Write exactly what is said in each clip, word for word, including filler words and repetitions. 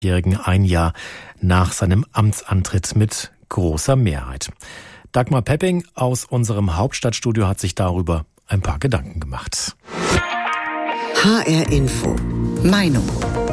Jährigen ein Jahr nach seinem Amtsantritt mit großer Mehrheit. Dagmar Pepping aus unserem Hauptstadtstudio hat sich darüber ein paar Gedanken gemacht. H R Info. Meinung.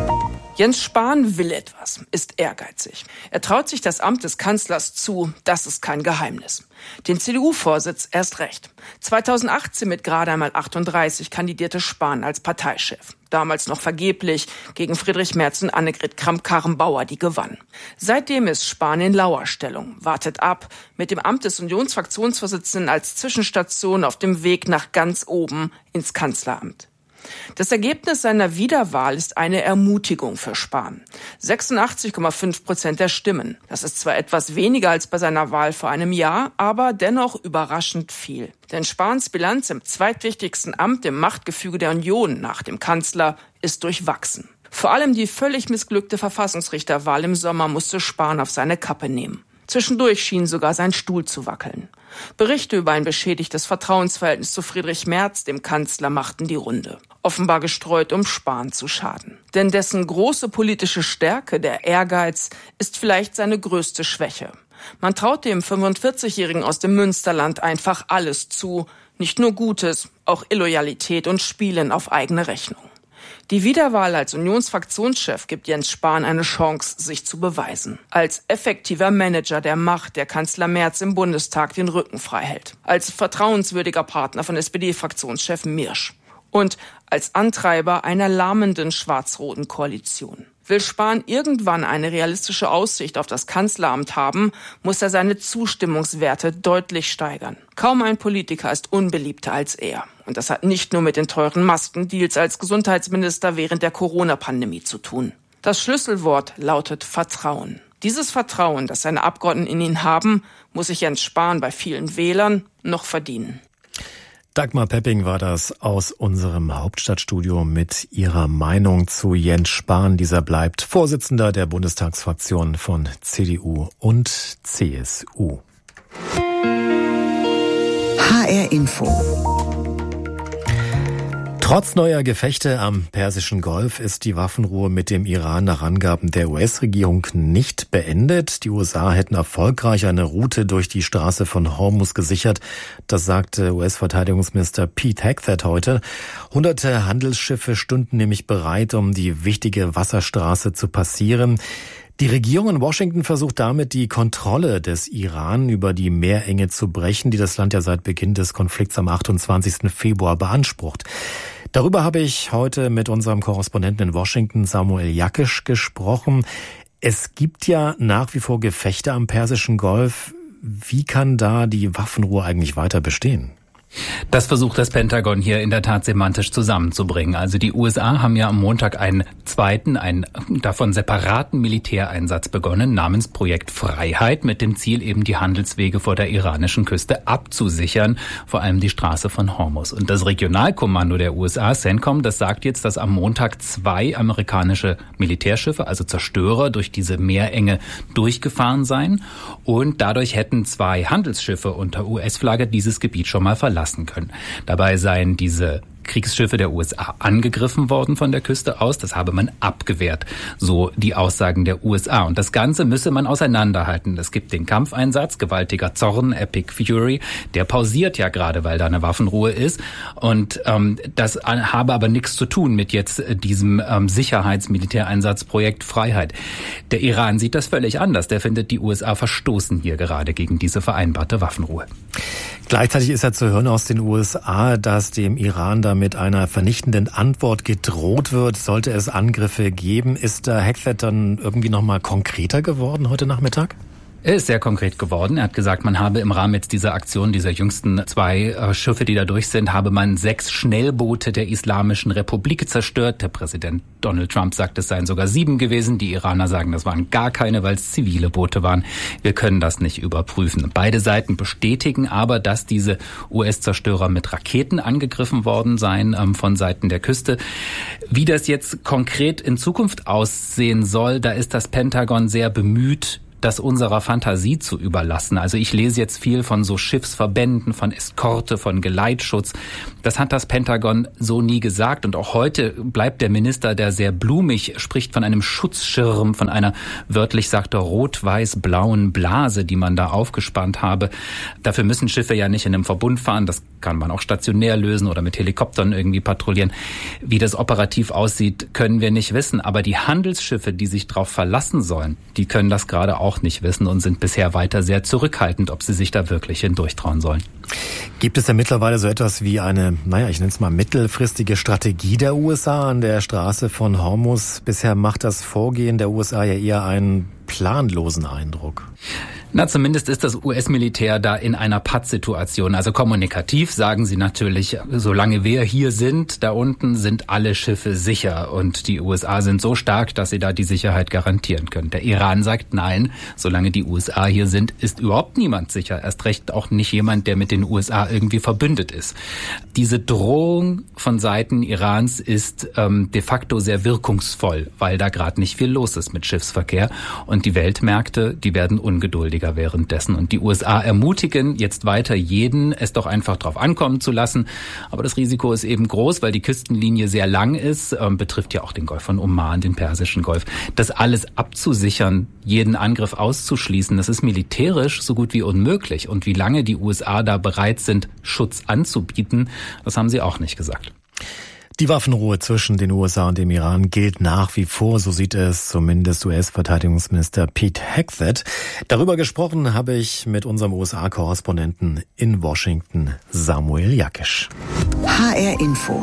Jens Spahn will etwas, ist ehrgeizig. Er traut sich das Amt des Kanzlers zu, das ist kein Geheimnis. Den C D U-Vorsitz erst recht. zweitausendachtzehn mit gerade einmal achtunddreißig kandidierte Spahn als Parteichef. Damals noch vergeblich gegen Friedrich Merz und Annegret Kramp-Karrenbauer, die gewann. Seitdem ist Spahn in Lauerstellung, wartet ab, mit dem Amt des Unionsfraktionsvorsitzenden als Zwischenstation auf dem Weg nach ganz oben ins Kanzleramt. Das Ergebnis seiner Wiederwahl ist eine Ermutigung für Spahn. sechsundachtzig Komma fünf Prozent der Stimmen. Das ist zwar etwas weniger als bei seiner Wahl vor einem Jahr, aber dennoch überraschend viel. Denn Spahns Bilanz im zweitwichtigsten Amt im Machtgefüge der Union nach dem Kanzler ist durchwachsen. Vor allem die völlig missglückte Verfassungsrichterwahl im Sommer musste Spahn auf seine Kappe nehmen. Zwischendurch schien sogar sein Stuhl zu wackeln. Berichte über ein beschädigtes Vertrauensverhältnis zu Friedrich Merz, dem Kanzler, machten die Runde. Offenbar gestreut, um Spahn zu schaden. Denn dessen große politische Stärke, der Ehrgeiz, ist vielleicht seine größte Schwäche. Man traut dem fünfundvierzigjährigen aus dem Münsterland einfach alles zu. Nicht nur Gutes, auch Illoyalität und Spielen auf eigene Rechnung. Die Wiederwahl als Unionsfraktionschef gibt Jens Spahn eine Chance, sich zu beweisen. Als effektiver Manager der Macht, der Kanzler Merz im Bundestag den Rücken frei hält. Als vertrauenswürdiger Partner von S P D-Fraktionschef Mirsch. Und als Antreiber einer lahmenden schwarz-roten Koalition. Will Spahn irgendwann eine realistische Aussicht auf das Kanzleramt haben, muss er seine Zustimmungswerte deutlich steigern. Kaum ein Politiker ist unbeliebter als er. Und das hat nicht nur mit den teuren Maskendeals als Gesundheitsminister während der Corona-Pandemie zu tun. Das Schlüsselwort lautet Vertrauen. Dieses Vertrauen, das seine Abgeordneten in ihn haben, muss sich Jens Spahn bei vielen Wählern noch verdienen. Dagmar Pepping war das aus unserem Hauptstadtstudio mit ihrer Meinung zu Jens Spahn. Dieser bleibt Vorsitzender der Bundestagsfraktion von C D U und C S U. H R Info. Trotz neuer Gefechte am Persischen Golf ist die Waffenruhe mit dem Iran nach Angaben der U S-Regierung nicht beendet. Die U S A hätten erfolgreich eine Route durch die Straße von Hormuz gesichert. Das sagte U S-Verteidigungsminister Pete Hegseth heute. Hunderte Handelsschiffe stünden nämlich bereit, um die wichtige Wasserstraße zu passieren. Die Regierung in Washington versucht damit, die Kontrolle des Iran über die Meerenge zu brechen, die das Land ja seit Beginn des Konflikts am achtundzwanzigsten Februar beansprucht. Darüber habe ich heute mit unserem Korrespondenten in Washington, Samuel Jakisch, gesprochen. Es gibt ja nach wie vor Gefechte am Persischen Golf. Wie kann da die Waffenruhe eigentlich weiter bestehen? Das versucht das Pentagon hier in der Tat semantisch zusammenzubringen. Also die U S A haben ja am Montag einen zweiten, einen davon separaten Militäreinsatz begonnen, namens Projekt Freiheit, mit dem Ziel eben die Handelswege vor der iranischen Küste abzusichern, vor allem die Straße von Hormuz. Und das Regionalkommando der U S A, CENTCOM, das sagt jetzt, dass am Montag zwei amerikanische Militärschiffe, also Zerstörer, durch diese Meerenge durchgefahren seien. Und dadurch hätten zwei Handelsschiffe unter U S-Flagge dieses Gebiet schon mal verlassen lassen können. Dabei seien diese Kriegsschiffe der U S A angegriffen worden von der Küste aus. Das habe man abgewehrt, so die Aussagen der U S A. Und das Ganze müsse man auseinanderhalten. Es gibt den Kampfeinsatz, gewaltiger Zorn, Epic Fury. Der pausiert ja gerade, weil da eine Waffenruhe ist. Und ähm, das habe aber nichts zu tun mit jetzt diesem ähm, Sicherheitsmilitäreinsatzprojekt Freiheit. Der Iran sieht das völlig anders. Der findet, die U S A verstoßen hier gerade gegen diese vereinbarte Waffenruhe. Gleichzeitig ist ja zu hören aus den U S A, dass dem Iran da mit einer vernichtenden Antwort gedroht wird, sollte es Angriffe geben. Ist da Hegseth dann irgendwie noch mal konkreter geworden heute Nachmittag? Er ist sehr konkret geworden. Er hat gesagt, man habe im Rahmen jetzt dieser Aktion, dieser jüngsten zwei äh, Schiffe, die da durch sind, habe man sechs Schnellboote der Islamischen Republik zerstört. Der Präsident Donald Trump sagt, es seien sogar sieben gewesen. Die Iraner sagen, das waren gar keine, weil es zivile Boote waren. Wir können das nicht überprüfen. Beide Seiten bestätigen aber, dass diese U S-Zerstörer mit Raketen angegriffen worden seien ähm, von Seiten der Küste. Wie das jetzt konkret in Zukunft aussehen soll, da ist das Pentagon sehr bemüht, das unserer Fantasie zu überlassen. Also ich lese jetzt viel von so Schiffsverbänden, von Eskorte, von Geleitschutz. Das hat das Pentagon so nie gesagt. Und auch heute bleibt der Minister, der sehr blumig spricht, von einem Schutzschirm, von einer, wörtlich sagt er, rot-weiß-blauen Blase, die man da aufgespannt habe. Dafür müssen Schiffe ja nicht in einem Verbund fahren. Das kann man auch stationär lösen oder mit Helikoptern irgendwie patrouillieren. Wie das operativ aussieht, können wir nicht wissen. Aber die Handelsschiffe, die sich darauf verlassen sollen, die können das gerade auch nicht wissen und sind bisher weiter sehr zurückhaltend, ob sie sich da wirklich hindurchtrauen sollen. Gibt es denn mittlerweile so etwas wie eine, naja, ich nenne es mal mittelfristige Strategie der U S A an der Straße von Hormuz? Bisher macht das Vorgehen der U S A ja eher einen planlosen Eindruck. Na, zumindest ist das U S-Militär da in einer Pattsituation. Also kommunikativ sagen sie natürlich, solange wir hier sind, da unten sind alle Schiffe sicher. Und die U S A sind so stark, dass sie da die Sicherheit garantieren können. Der Iran sagt, nein, solange die U S A hier sind, ist überhaupt niemand sicher. Erst recht auch nicht jemand, der mit den U S A irgendwie verbündet ist. Diese Drohung von Seiten Irans ist ähm, de facto sehr wirkungsvoll, weil da gerade nicht viel los ist mit Schiffsverkehr. Und die Weltmärkte, die werden ungeduldig währenddessen. Und die U S A ermutigen jetzt weiter jeden, es doch einfach drauf ankommen zu lassen. Aber das Risiko ist eben groß, weil die Küstenlinie sehr lang ist, ähm, betrifft ja auch den Golf von Oman, den Persischen Golf. Das alles abzusichern, jeden Angriff auszuschließen, das ist militärisch so gut wie unmöglich. Und wie lange die U S A da bereit sind, Schutz anzubieten, das haben sie auch nicht gesagt. Die Waffenruhe zwischen den U S A und dem Iran gilt nach wie vor, so sieht es zumindest U S-Verteidigungsminister Pete Hegseth. Darüber gesprochen habe ich mit unserem U S A-Korrespondenten in Washington, Samuel Jakisch. H R Info.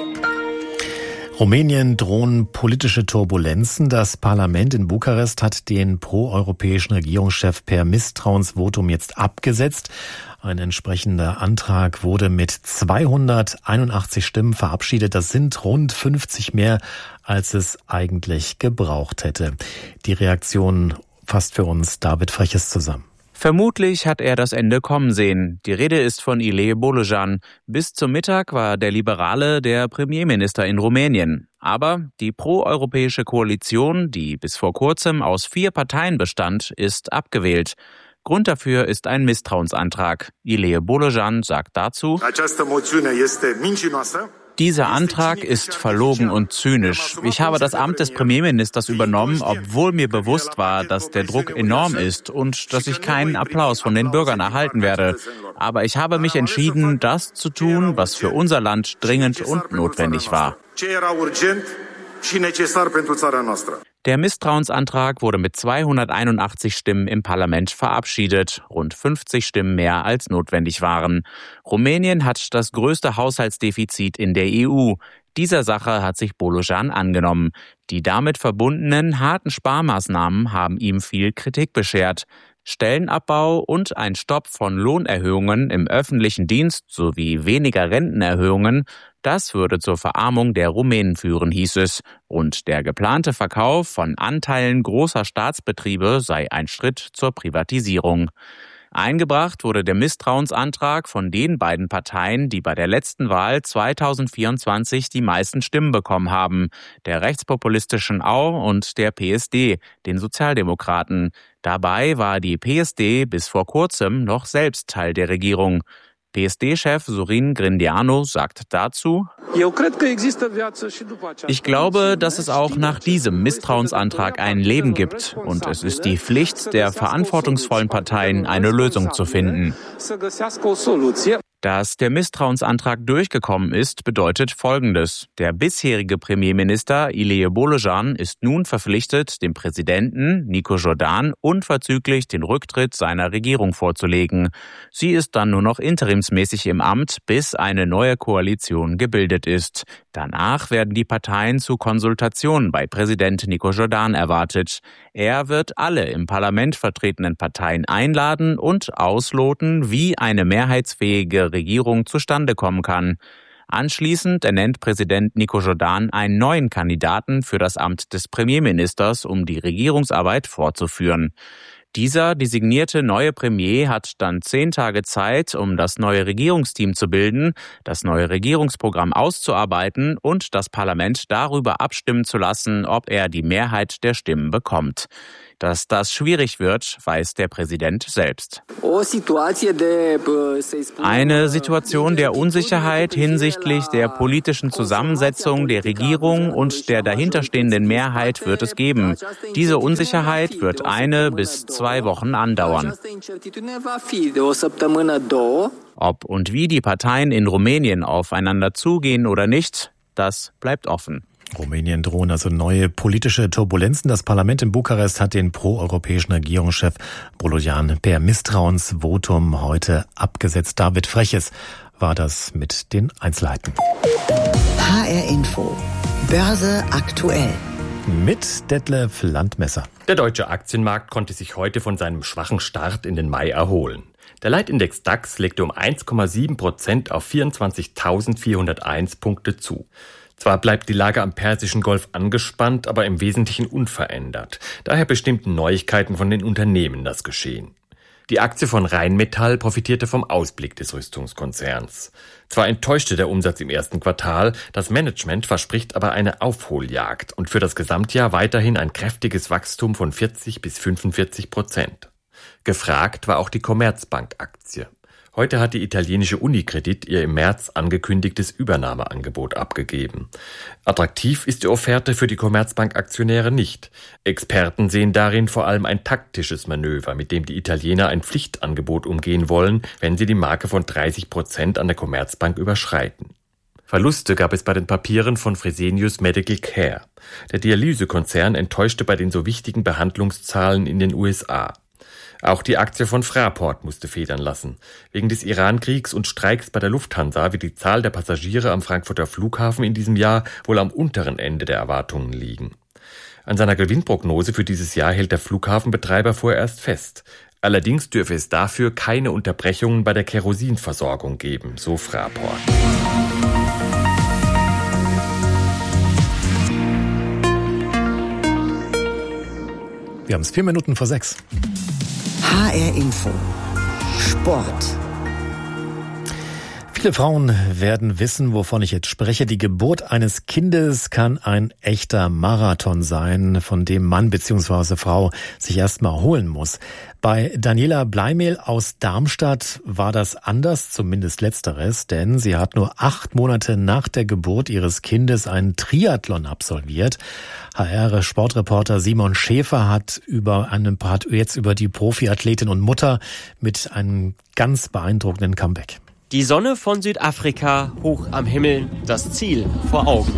Rumänien drohen politische Turbulenzen. Das Parlament in Bukarest hat den proeuropäischen Regierungschef per Misstrauensvotum jetzt abgesetzt. Ein entsprechender Antrag wurde mit zweihunderteinundachtzig Stimmen verabschiedet. Das sind rund fünfzig mehr, als es eigentlich gebraucht hätte. Die Reaktion fasst für uns David Freches zusammen. Vermutlich hat er das Ende kommen sehen. Die Rede ist von Ilie Bolojan. Bis zum Mittag war der Liberale der Premierminister in Rumänien. Aber die proeuropäische Koalition, die bis vor kurzem aus vier Parteien bestand, ist abgewählt. Grund dafür ist ein Misstrauensantrag. Ilie Bolojan sagt dazu: Dieser Antrag ist verlogen und zynisch. Ich habe das Amt des Premierministers übernommen, obwohl mir bewusst war, dass der Druck enorm ist und dass ich keinen Applaus von den Bürgern erhalten werde. Aber ich habe mich entschieden, das zu tun, was für unser Land dringend und notwendig war. Der Misstrauensantrag wurde mit zweihunderteinundachtzig Stimmen im Parlament verabschiedet, rund fünfzig Stimmen mehr als notwendig waren. Rumänien hat das größte Haushaltsdefizit in der E U. Dieser Sache hat sich Bolojan angenommen. Die damit verbundenen harten Sparmaßnahmen haben ihm viel Kritik beschert. Stellenabbau und ein Stopp von Lohnerhöhungen im öffentlichen Dienst sowie weniger Rentenerhöhungen, das würde zur Verarmung der Rumänen führen, hieß es. Und der geplante Verkauf von Anteilen großer Staatsbetriebe sei ein Schritt zur Privatisierung. Eingebracht wurde der Misstrauensantrag von den beiden Parteien, die bei der letzten Wahl zweitausendvierundzwanzig die meisten Stimmen bekommen haben, der rechtspopulistischen A U und der P S D, den Sozialdemokraten. Dabei war die P S D bis vor kurzem noch selbst Teil der Regierung. P S D-Chef Sorin Grindeanu sagt dazu: Ich glaube, dass es auch nach diesem Misstrauensantrag ein Leben gibt. Und es ist die Pflicht der verantwortungsvollen Parteien, eine Lösung zu finden. Dass der Misstrauensantrag durchgekommen ist, bedeutet Folgendes. Der bisherige Premierminister Ilie Bolojan ist nun verpflichtet, dem Präsidenten Nico Jordan unverzüglich den Rücktritt seiner Regierung vorzulegen. Sie ist dann nur noch interimsmäßig im Amt, bis eine neue Koalition gebildet ist. Danach werden die Parteien zu Konsultationen bei Präsident Nico Jordan erwartet. Er wird alle im Parlament vertretenen Parteien einladen und ausloten, wie eine mehrheitsfähige Regierung zustande kommen kann. Anschließend ernennt Präsident Nico Jordan einen neuen Kandidaten für das Amt des Premierministers, um die Regierungsarbeit fortzuführen. Dieser designierte neue Premier hat dann zehn Tage Zeit, um das neue Regierungsteam zu bilden, das neue Regierungsprogramm auszuarbeiten und das Parlament darüber abstimmen zu lassen, ob er die Mehrheit der Stimmen bekommt. Dass das schwierig wird, weiß der Präsident selbst. Eine Situation der Unsicherheit hinsichtlich der politischen Zusammensetzung der Regierung und der dahinterstehenden Mehrheit wird es geben. Diese Unsicherheit wird eine bis zwei Wochen andauern. Ob und wie die Parteien in Rumänien aufeinander zugehen oder nicht, das bleibt offen. Rumänien drohen also neue politische Turbulenzen. Das Parlament in Bukarest hat den proeuropäischen Regierungschef Bolojan per Misstrauensvotum heute abgesetzt. David Freches war das mit den Einzelheiten. H R Info. Börse aktuell. Mit Detlef Landmesser. Der deutsche Aktienmarkt konnte sich heute von seinem schwachen Start in den Mai erholen. Der Leitindex DAX legte um eins Komma sieben Prozent auf vierundzwanzigtausendvierhunderteins Punkte zu. Zwar bleibt die Lage am Persischen Golf angespannt, aber im Wesentlichen unverändert. Daher bestimmten Neuigkeiten von den Unternehmen das Geschehen. Die Aktie von Rheinmetall profitierte vom Ausblick des Rüstungskonzerns. Zwar enttäuschte der Umsatz im ersten Quartal, das Management verspricht aber eine Aufholjagd und für das Gesamtjahr weiterhin ein kräftiges Wachstum von vierzig bis fünfundvierzig Prozent. Gefragt war auch die Commerzbank-Aktie. Heute hat die italienische Unicredit ihr im März angekündigtes Übernahmeangebot abgegeben. Attraktiv ist die Offerte für die Commerzbank-Aktionäre nicht. Experten sehen darin vor allem ein taktisches Manöver, mit dem die Italiener ein Pflichtangebot umgehen wollen, wenn sie die Marke von dreißig Prozent an der Commerzbank überschreiten. Verluste gab es bei den Papieren von Fresenius Medical Care. Der Dialysekonzern enttäuschte bei den so wichtigen Behandlungszahlen in den U S A. Auch die Aktie von Fraport musste federn lassen. Wegen des Iran-Kriegs und Streiks bei der Lufthansa wird die Zahl der Passagiere am Frankfurter Flughafen in diesem Jahr wohl am unteren Ende der Erwartungen liegen. An seiner Gewinnprognose für dieses Jahr hält der Flughafenbetreiber vorerst fest. Allerdings dürfe es dafür keine Unterbrechungen bei der Kerosinversorgung geben, so Fraport. Wir haben es vier Minuten vor sechs. H R Info. Sport. Viele Frauen werden wissen, wovon ich jetzt spreche. Die Geburt eines Kindes kann ein echter Marathon sein, von dem Mann bzw. Frau sich erstmal erholen muss. Bei Daniela Bleimehl aus Darmstadt war das anders, zumindest letzteres, denn sie hat nur acht Monate nach der Geburt ihres Kindes einen Triathlon absolviert. H R-Sportreporter Simon Schäfer hat über einen Part jetzt über die Profiathletin und Mutter mit einem ganz beeindruckenden Comeback. Die Sonne von Südafrika hoch am Himmel, das Ziel vor Augen.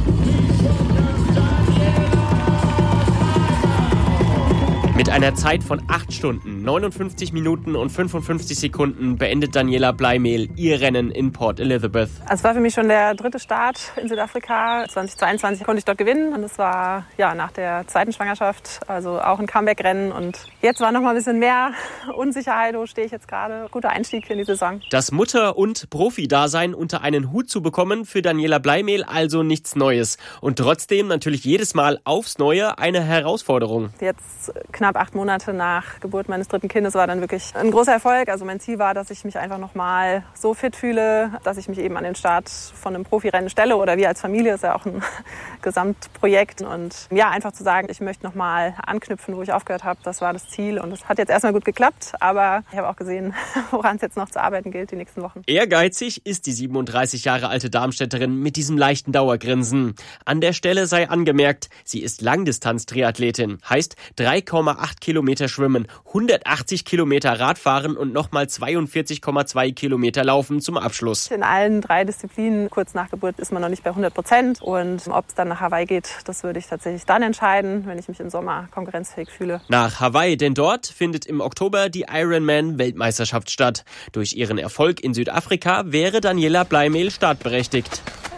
Mit einer Zeit von acht Stunden, neunundfünfzig Minuten und fünfundfünfzig Sekunden beendet Daniela Bleimehl ihr Rennen in Port Elizabeth. Es war für mich schon der dritte Start in Südafrika. zweitausendzweiundzwanzig konnte ich dort gewinnen und es war ja nach der zweiten Schwangerschaft, also auch ein Comeback-Rennen. Und jetzt war noch mal ein bisschen mehr Unsicherheit, wo stehe ich jetzt gerade. Guter Einstieg in die Saison. Das Mutter- und Profi-Dasein unter einen Hut zu bekommen, für Daniela Bleimehl also nichts Neues. Und trotzdem natürlich jedes Mal aufs Neue eine Herausforderung. Jetzt knapp acht Monate nach Geburt meines dritten Kindes war dann wirklich ein großer Erfolg. Also mein Ziel war, dass ich mich einfach noch mal so fit fühle, dass ich mich eben an den Start von einem Profirennen stelle. Oder wir als Familie, ist ja auch ein Gesamtprojekt. Und ja, einfach zu sagen, ich möchte noch mal anknüpfen, wo ich aufgehört habe, das war das Ziel. Und es hat jetzt erstmal gut geklappt. Aber ich habe auch gesehen, woran es jetzt noch zu arbeiten gilt die nächsten Wochen. Ehrgeizig ist die siebenunddreißig Jahre alte Darmstädterin mit diesem leichten Dauergrinsen. An der Stelle sei angemerkt, sie ist Langdistanz-Triathletin. Heißt drei Komma acht Kilometer schwimmen, hundertachtzig Kilometer Radfahren und nochmal zweiundvierzig Komma zwei Kilometer laufen zum Abschluss. In allen drei Disziplinen kurz nach Geburt ist man noch nicht bei hundert Prozent. Und ob es dann nach Hawaii geht, das würde ich tatsächlich dann entscheiden, wenn ich mich im Sommer konkurrenzfähig fühle. Nach Hawaii, denn dort findet im Oktober die Ironman-Weltmeisterschaft statt. Durch ihren Erfolg in Südafrika wäre Daniela Bleimehl startberechtigt.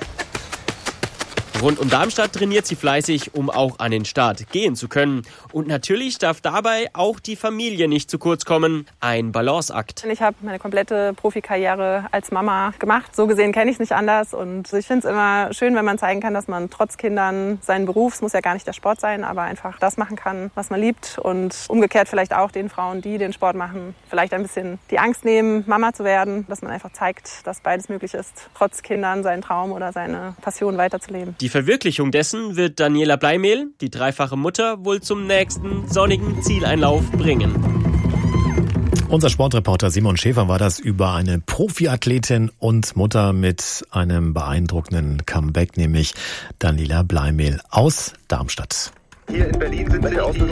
Rund um Darmstadt trainiert sie fleißig, um auch an den Start gehen zu können. Und natürlich darf dabei auch die Familie nicht zu kurz kommen. Ein Balanceakt. Ich habe meine komplette Profikarriere als Mama gemacht. So gesehen kenne ich es nicht anders. Und ich finde es immer schön, wenn man zeigen kann, dass man trotz Kindern seinen Beruf, es muss ja gar nicht der Sport sein, aber einfach das machen kann, was man liebt. Und umgekehrt vielleicht auch den Frauen, die den Sport machen, vielleicht ein bisschen die Angst nehmen, Mama zu werden. Dass man einfach zeigt, dass beides möglich ist, trotz Kindern seinen Traum oder seine Passion weiterzuleben. Die Verwirklichung dessen wird Daniela Bleimehl, die dreifache Mutter, wohl zum nächsten sonnigen Zieleinlauf bringen. Unser Sportreporter Simon Schäfer war das über eine Profiathletin und Mutter mit einem beeindruckenden Comeback, nämlich Daniela Bleimehl aus Darmstadt. Hier in Berlin sind Sie auf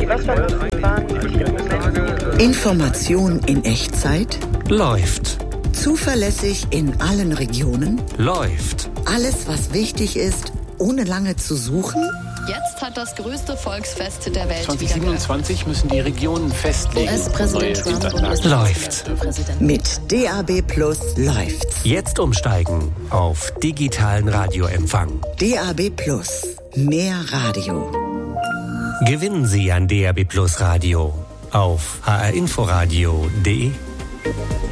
Information in Echtzeit. Läuft. Zuverlässig in allen Regionen. Läuft. Alles, was wichtig ist, ohne lange zu suchen. Jetzt hat das größte Volksfest der Welt zwanzig siebenundzwanzig müssen die Regionen festlegen. U S-Präsident Trump und Läuft. Mit D A B Plus läuft's. Jetzt umsteigen auf digitalen Radioempfang. D A B Plus. Mehr Radio. Gewinnen Sie ein D A B Plus Radio auf h r inforadio punkt d e.